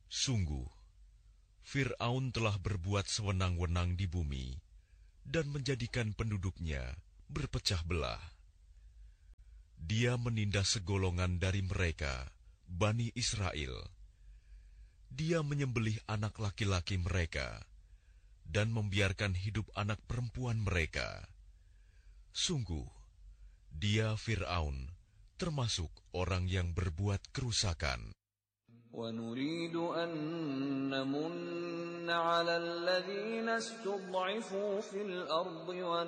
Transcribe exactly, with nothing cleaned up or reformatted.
Sungguh, Fir'aun telah berbuat sewenang-wenang di bumi dan menjadikan penduduknya berpecah belah. Dia menindas segolongan dari mereka, Bani Israel. Dia menyembelih anak laki-laki mereka dan membiarkan hidup anak perempuan mereka. Sungguh, dia Fir'aun termasuk orang yang berbuat kerusakan. وَنُرِيدُ أَن نَّمُنَّ عَلَى الَّذِينَ اسْتُضْعِفُوا فِي الْأَرْضِ